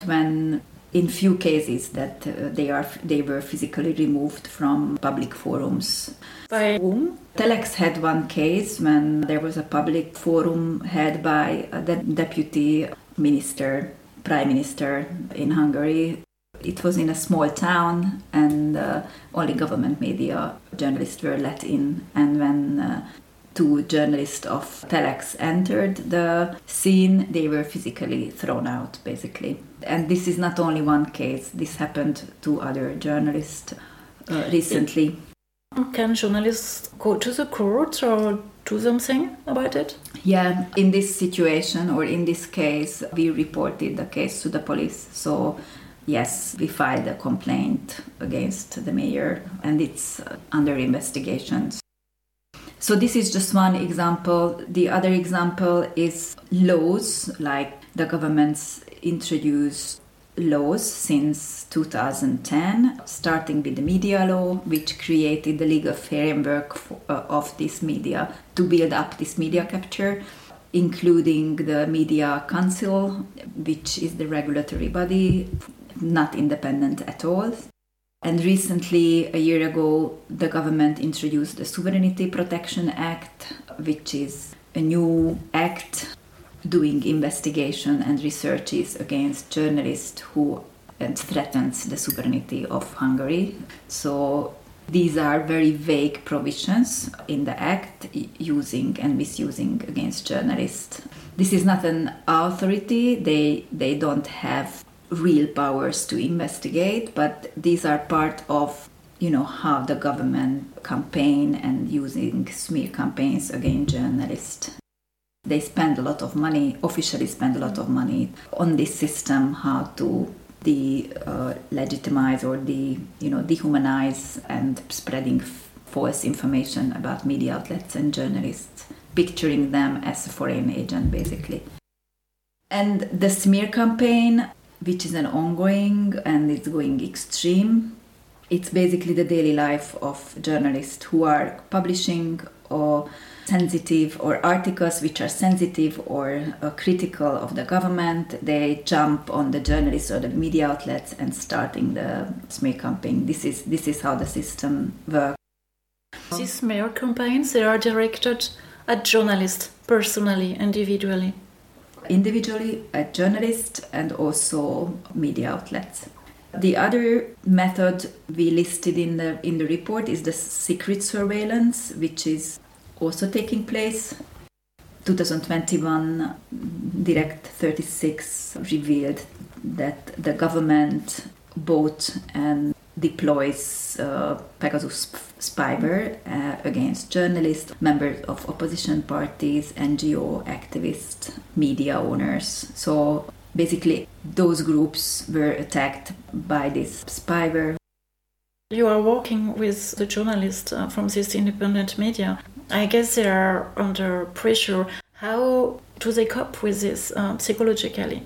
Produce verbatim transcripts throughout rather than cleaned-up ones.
when in few cases that uh, they are they were physically removed from public forums. By whom? Telex had one case when there was a public forum held by the deputy minister, prime minister in Hungary. It was in a small town, and uh, only government media journalists were let in. And when uh, two journalists of Telex entered the scene, they were physically thrown out, basically. And this is not only one case. This happened to other journalists uh, recently. Can journalists go to the court or do something about it? Yeah, in this situation or in this case, we reported the case to the police. So yes, we filed a complaint against the mayor, and it's under investigation. So this is just one example. The other example is laws, like the government's introduced laws since two thousand ten, starting with the media law, which created the legal framework for, uh, of this media to build up this media capture, including the Media Council, which is the regulatory body, not independent at all. And recently, a year ago, the government introduced the Sovereignty Protection Act, which is a new act doing investigation and researches against journalists who and threatens the sovereignty of Hungary. So these are very vague provisions in the act using and misusing against journalists. This is not an authority. They they don't have real powers to investigate, but these are part of, you know, how the government campaign and using smear campaigns against journalists. They spend a lot of money, officially spend a lot of money on this system, how to de uh, legitimize or de you know dehumanize and spreading f- false information about media outlets and journalists, picturing them as a foreign agent, basically. And the smear campaign, which is an ongoing and it's going extreme. It's basically the daily life of journalists who are publishing or sensitive or articles which are sensitive or uh, critical of the government. They jump on the journalists or the media outlets and starting the smear campaign. This is this is how the system works. These smear campaigns, they are directed at journalists personally, individually. Individually at journalists and also media outlets. The other method we listed in the in the report is the secret surveillance, which is also taking place. twenty twenty-one Direct thirty-six revealed that the government bought and deploys uh, Pegasus spyware uh, against journalists, members of opposition parties, N G O activists, media owners. So basically those groups were attacked by this spyware. You are working with the journalists uh, from this independent media. I guess they are under pressure. How do they cope with this uh, psychologically?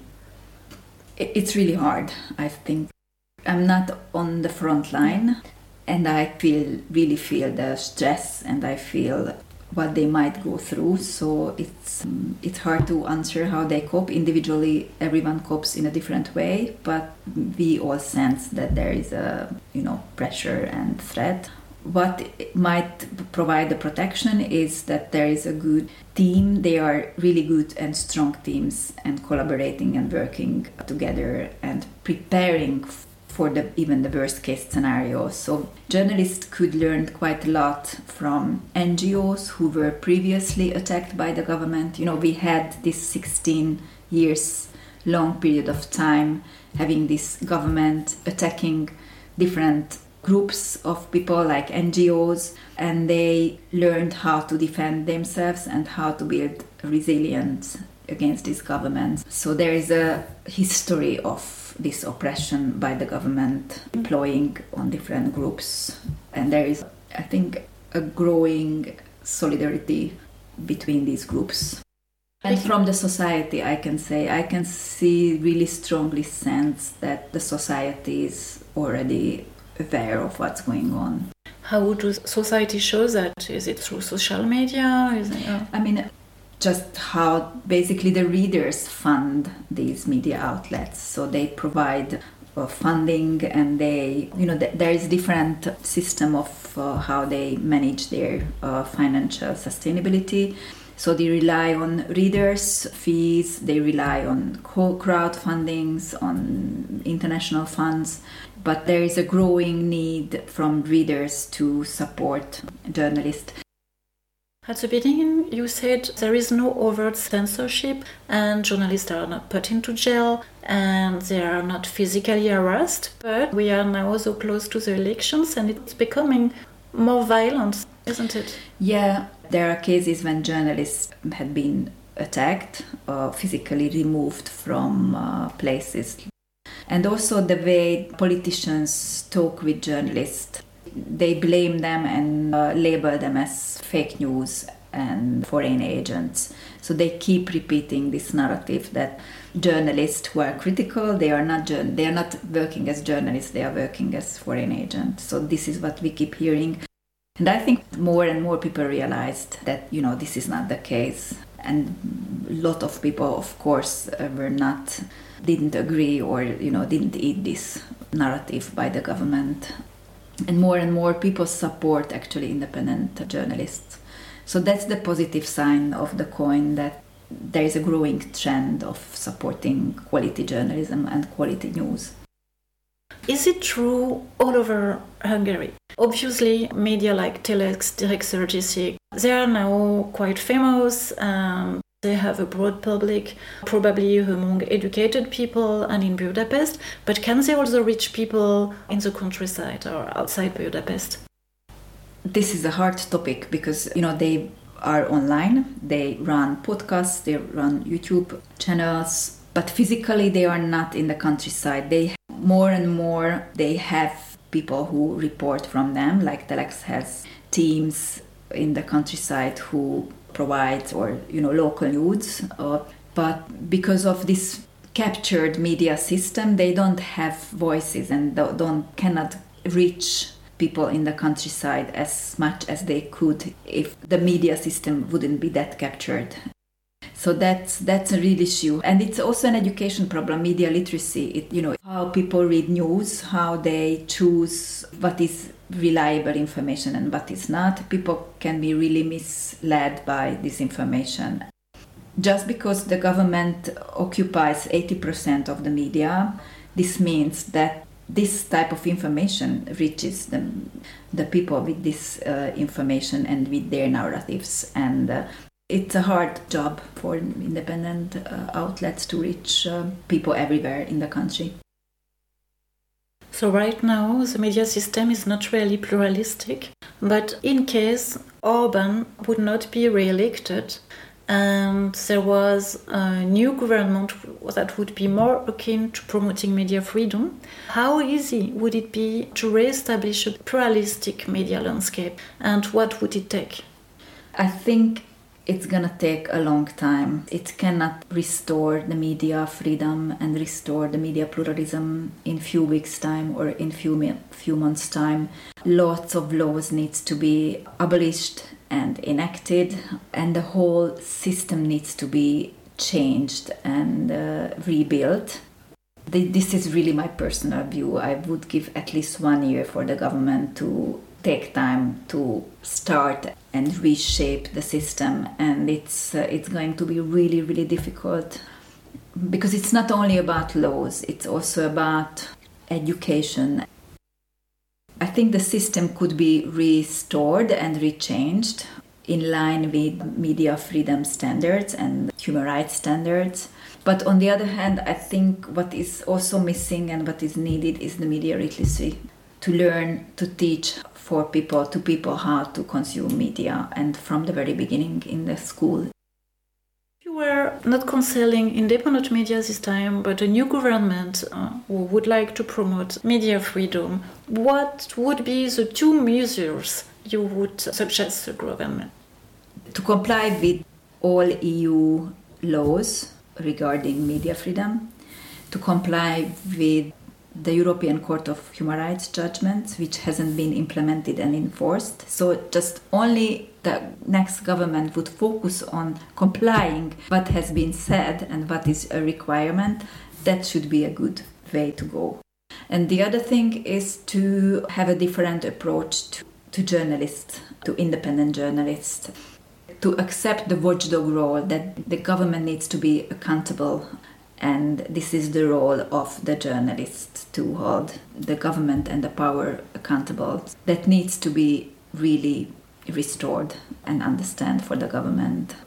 It's really hard, I think. I'm not on the front line, and I feel really feel the stress, and I feel what they might go through. So it's um, it's hard to answer how they cope. Individually, everyone copes in a different way, but we all sense that there is a you know pressure and threat. What might provide the protection is that there is a good team. They are really good and strong teams, and collaborating and working together and preparing for the even the worst case scenario. So journalists could learn quite a lot from N G Os who were previously attacked by the government. You know, we had this sixteen years long period of time having this government attacking different groups of people like N G Os, and they learned how to defend themselves and how to build resilience against this government. So there is a history of this oppression by the government employing on different groups, and there is, I think, a growing solidarity between these groups. And from the society, I can say, I can see really strongly sense that the society is already aware of what's going on. How would society show that? Is it through social media? Is it, uh... I mean, just how basically the readers fund these media outlets. So they provide uh, funding, and they, you know, th- there is different system of uh, how they manage their uh, financial sustainability. So they rely on readers' fees, they rely on crowdfundings, on international funds, but there is a growing need from readers to support journalists. At the beginning, you said there is no overt censorship and journalists are not put into jail and they are not physically harassed, but we are now so close to the elections and it's becoming more violent, isn't it? Yeah, there are cases when journalists had been attacked or physically removed from uh, places. And also the way politicians talk with journalists, they blame them and uh, label them as fake news and foreign agents. So they keep repeating this narrative that journalists who are critical, they are not they are not working as journalists, they are working as foreign agents. So this is what we keep hearing. And I think more and more people realized that, you know, this is not the case. And a lot of people, of course, uh, were not, didn't agree or, you know, didn't eat this narrative by the government. And more and more people support actually independent journalists. So that's the positive sign of the coin, that there is a growing trend of supporting quality journalism and quality news. Is it true all over Hungary? Obviously, media like Telex, Directszörgyszék, they are now quite famous. Um, they have a broad public, probably among educated people and in Budapest. But can they also reach people in the countryside or outside Budapest? This is a hard topic because, you know, they are online, they run podcasts, they run YouTube channels, but physically they are not in the countryside. They more and more they have people who report from them, like Telex has teams in the countryside who provide, or, you know, local news. Uh, but because of this captured media system, they don't have voices and don't, don't cannot reach people in the countryside as much as they could if the media system wouldn't be that captured. So that's that's a real issue, and it's also an education problem. Media literacy, it, you know, how people read news, how they choose what is reliable information and what is not. People can be really misled by this information. Just because the government occupies eighty percent of the media, this means that this type of information reaches the, the people with this uh, information and with their narratives. And uh, it's a hard job for independent uh, outlets to reach uh, people everywhere in the country. So right now the media system is not really pluralistic, but in case Orbán would not be re-elected and there was a new government that would be more akin to promoting media freedom, how easy would it be to re-establish a pluralistic media landscape, and what would it take? I think it's gonna take a long time. It cannot restore the media freedom and restore the media pluralism in few weeks' time or in few few months' time. Lots of laws needs to be abolished and enacted, and the whole system needs to be changed and uh, rebuilt. This is really my personal view. I would give at least one year for the government to take time to start and reshape the system, and it's uh, it's going to be really, really difficult because it's not only about laws, it's also about education. I think the system could be restored and rechanged in line with media freedom standards and human rights standards. But on the other hand, I think what is also missing and what is needed is the media literacy, to learn to teach for people, to people how to consume media, and from the very beginning in the school. You were not cancelling independent media this time, but a new government uh, who would like to promote media freedom. What would be the two measures you would suggest to the government? To comply with all E U laws regarding media freedom, to comply with the European Court of Human Rights judgments, which hasn't been implemented and enforced. So just only the next government would focus on complying what has been said and what is a requirement. That should be a good way to go. And the other thing is to have a different approach to, to journalists, to independent journalists, to accept the watchdog role that the government needs to be accountable. And this is the role of the journalists, to hold the government and the power accountable. That needs to be really restored and understand for the government.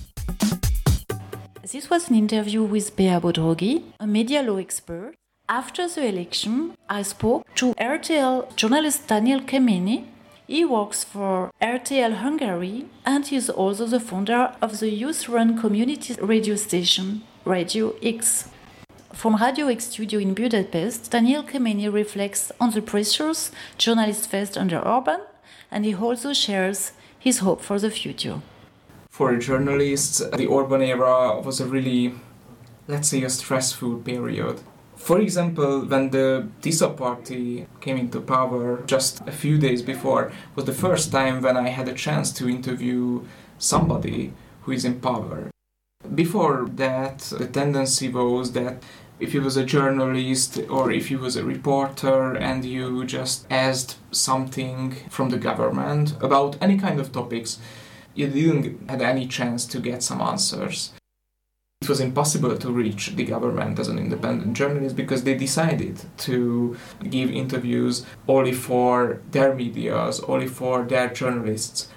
This was an interview with Bea Bodrogi, a media law expert. After the election, I spoke to R T L journalist Daniel Kemeny. He works for R T L Hungary and he is also the founder of the youth-run community radio station Radio X. From Radio X studio in Budapest, Daniel Kemeny reflects on the pressures journalists faced under Orban, and he also shares his hope for the future. For journalists, the Orban era was a really, let's say, a stressful period. For example, when the Tisza party came into power just a few days before, was the first time when I had a chance to interview somebody who is in power. Before that, the tendency was that if you was a journalist or if you was a reporter and you just asked something from the government about any kind of topics, you didn't have any chance to get some answers. It was impossible to reach the government as an independent journalist because they decided to give interviews only for their medias, only for their journalists.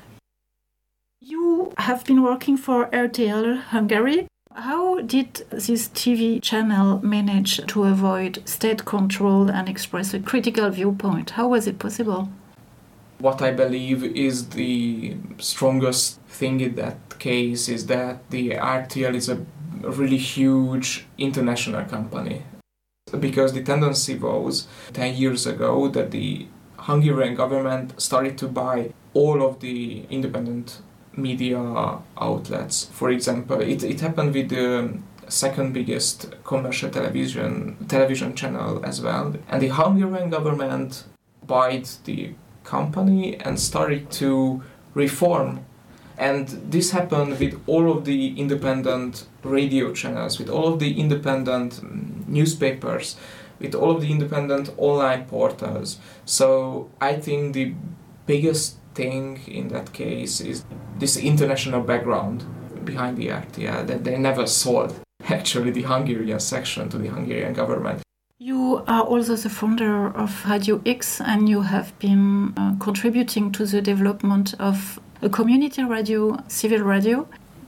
You have been working for R T L Hungary. How did this T V channel manage to avoid state control and express a critical viewpoint? How was it possible? What I believe is the strongest thing in that case is that the R T L is a really huge international company. Because the tendency was ten years ago that the Hungarian government started to buy all of the independent media outlets. For example, it, it happened with the second biggest commercial television television channel as well. And the Hungarian government bought the company and started to reform. And this happened with all of the independent radio channels, with all of the independent newspapers, with all of the independent online portals. So I think the biggest thing in that case is this international background behind the R T L, that they never sold actually the Hungarian section to the Hungarian government. You are also the founder of Radio X and you have been uh, contributing to the development of a community radio, civil radio.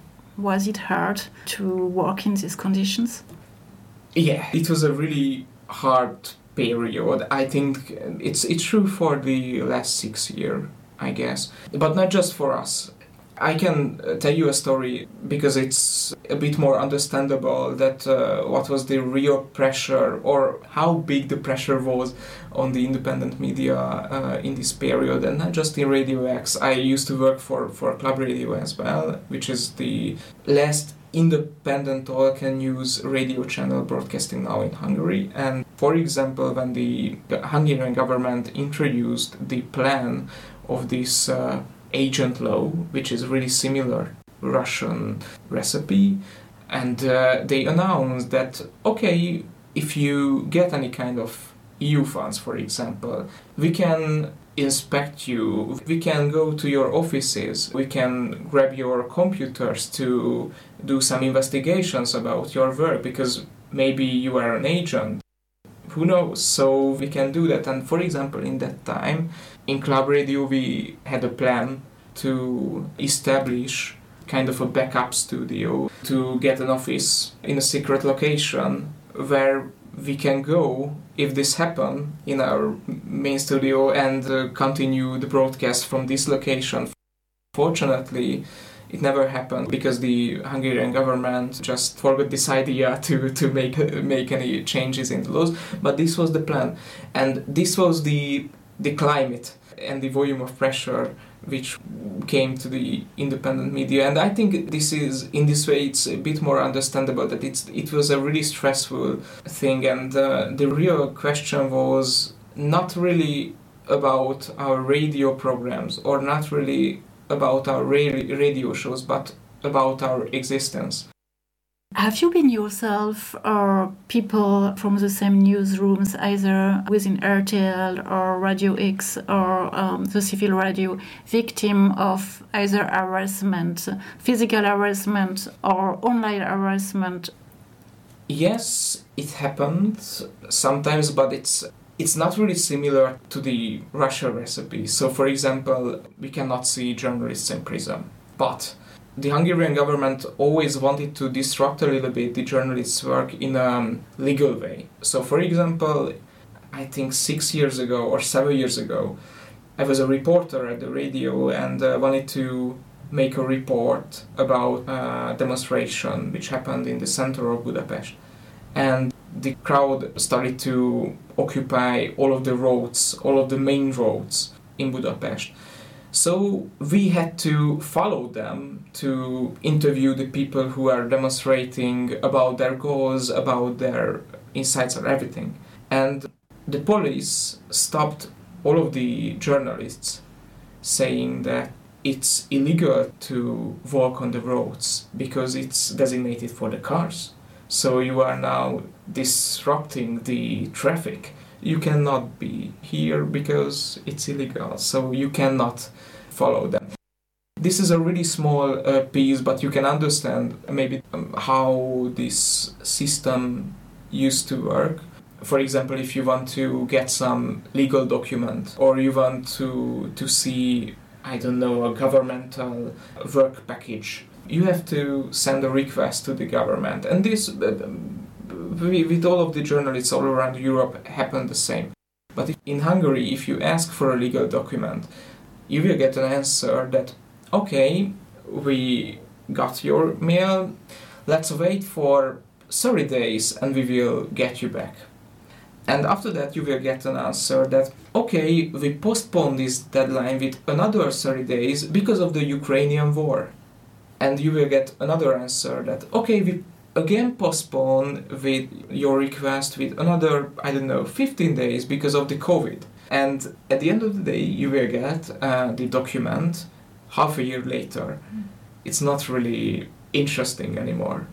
Was it hard to work in these conditions? Yeah, it was a really hard period. I think it's it's true for the last six years, I guess. But not just for us. I can tell you a story because it's a bit more understandable that uh, what was the real pressure or how big the pressure was on the independent media uh, in this period, and not just in Radio X. I used to work for, for Club Radio as well, which is the last independent all-can-use radio channel broadcasting now in Hungary. And for example, when the Hungarian government introduced the plan of this uh, agent law, which is really similar Russian recipe, and uh, they announced that, okay, if you get any kind of E U funds, for example, we can inspect you, we can go to your offices, we can grab your computers to do some investigations about your work, because maybe you are an agent. Who knows? So we can do that. And for example, in that time, in Club Radio, we had a plan to establish kind of a backup studio, to get an office in a secret location where we can go if this happens in our main studio and uh, continue the broadcast from this location. Fortunately, it never happened because the Hungarian government just forgot this idea to, to make make any changes in the laws. But this was the plan, and this was the the climate and the volume of pressure which came to the independent media. And I think this is, in this way, it's a bit more understandable that it's it was a really stressful thing. And uh, the real question was not really about our radio programs or not really about our ra- radio shows, but about our existence. Have you been yourself or people from the same newsrooms, either within R T L or Radio X or um, the civil radio, victim of either harassment, physical harassment or online harassment? Yes, it happened sometimes, but it's it's not really similar to the Russia recipe. So, for example, we cannot see journalists in prison, but the Hungarian government always wanted to disrupt a little bit the journalists' work in a legal way. So, for example, I think six years ago or seven years ago, I was a reporter at the radio and uh, wanted to make a report about a demonstration which happened in the center of Budapest. And the crowd started to occupy all of the roads, all of the main roads in Budapest. So we had to follow them to interview the people who are demonstrating about their goals, about their insights and everything. And the police stopped all of the journalists, saying that it's illegal to walk on the roads because it's designated for the cars. So you are now disrupting the traffic. You cannot be here because it's illegal, so you cannot follow them. This is a really small uh, piece, but you can understand maybe um, how this system used to work. For example, if you want to get some legal document or you want to to see, I don't know, a governmental work package, you have to send a request to the government. And this, uh, with all of the journalists all around Europe, happened the same. But if, in Hungary, if you ask for a legal document, you will get an answer that, okay, we got your mail, let's wait for thirty days and we will get you back. And after that you will get an answer that, okay, we postpone this deadline with another thirty days because of the Ukrainian war. And you will get another answer that, okay, we again postpone with your request with another, I don't know, fifteen days because of the COVID. And at the end of the day, you will get uh, the document half a year later. It's not really interesting anymore.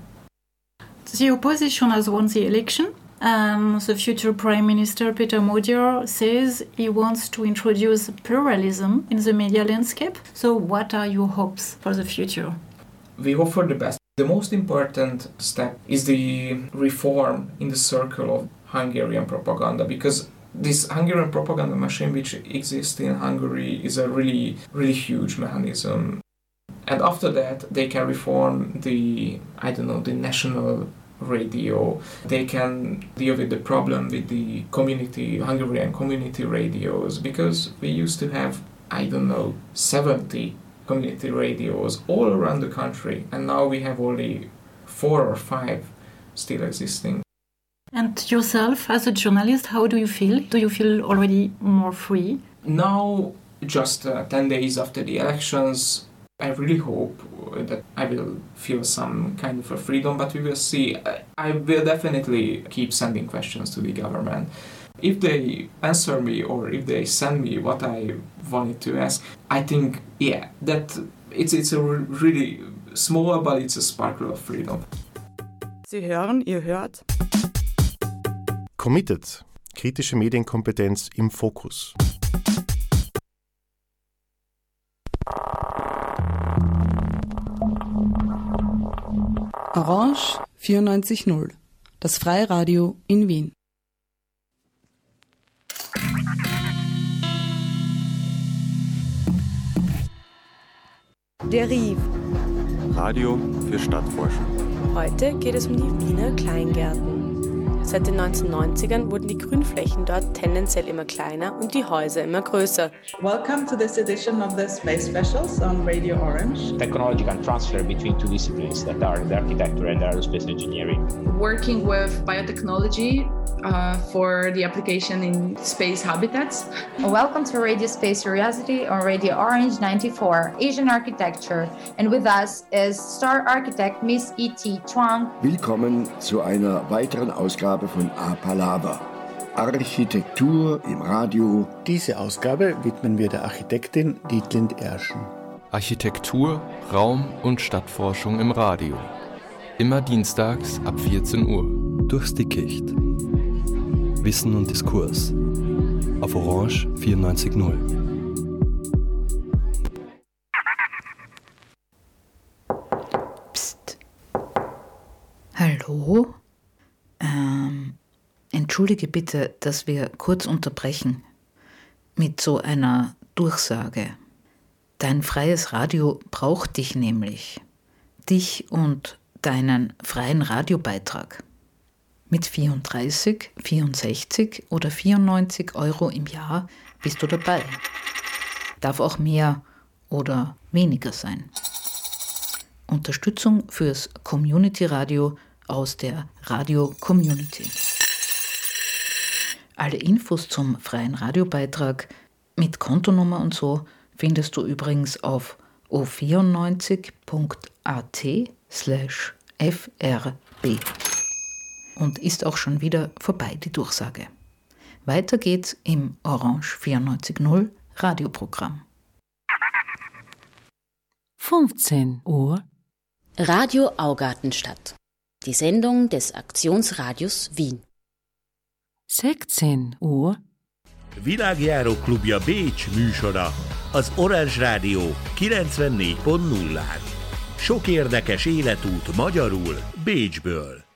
The opposition has won the election. Um, the future Prime Minister, Peter Magyar, says he wants to introduce pluralism in the media landscape. So what are your hopes for the future? We hope for the best. The most important step is the reform in the circle of Hungarian propaganda, because this Hungarian propaganda machine which exists in Hungary is a really, really huge mechanism. And after that, they can reform the, I don't know, the national radio. They can deal with the problem with the community, Hungarian community radios, because we used to have, I don't know, seventy community radios all around the country, and now we have only four or five still existing. And yourself, as a journalist, how do you feel? Do you feel already more free? Now, just uh, ten days after the elections, I really hope that I will feel some kind of a freedom, but we will see. I, I will definitely keep sending questions to the government. If they answer me or if they send me what I wanted to ask, I think, yeah, that it's, it's a really small, but it's a sparkle of freedom. Sie hören, ihr hört. Committed. Kritische Medienkompetenz im Fokus. Orange vierundneunzig null, das Freiradio in Wien. Der Rief. Radio für Stadtforschung. Heute geht es um die Wiener Kleingärten. Seit den neunzehnhundertneunzigern wurden die Grünflächen dort tendenziell immer kleiner und die Häuser immer größer. Welcome to this edition of the Space Specials on Radio Orange. Technological transfer between two disciplines that are the architecture and aerospace engineering. Working with biotechnology uh, for the application in space habitats. Welcome to Radio Space Curiosity on Radio Orange ninety-four, Asian Architecture. And with us is star architect Miss E T Chuang. Willkommen zu einer weiteren Ausgabe von A Palava. Architektur im Radio. Diese Ausgabe widmen wir der Architektin Dietlind Erschen. Architektur, Raum- und Stadtforschung im Radio. Immer dienstags ab vierzehn Uhr. Durchs Dickicht. Wissen und Diskurs. Auf Orange vierundneunzig Komma null. Psst. Hallo? Ähm, entschuldige bitte, dass wir kurz unterbrechen. Mit so einer Durchsage. Dein freies Radio braucht dich nämlich. Dich und deinen freien Radiobeitrag. Mit vierunddreißig, vierundsechzig oder vierundneunzig Euro im Jahr bist du dabei. Darf auch mehr oder weniger sein. Unterstützung fürs Community-Radio aus der Radio-Community. Alle Infos zum freien Radiobeitrag mit Kontonummer und so findest du übrigens auf o vierundneunzig punkt a t slash f r b. Und ist auch schon wieder vorbei, die Durchsage. Weiter geht's im Orange vierundneunzig Komma null Radioprogramm. fünfzehn Uhr. Radio Augartenstadt. Die Sendung des Aktionsradios Wien. sechzehn Uhr. Világjáró klubja Bécs műsora az Orange Rádió kilencvennégy pont nullán. Sok érdekes életút magyarul Bécsből.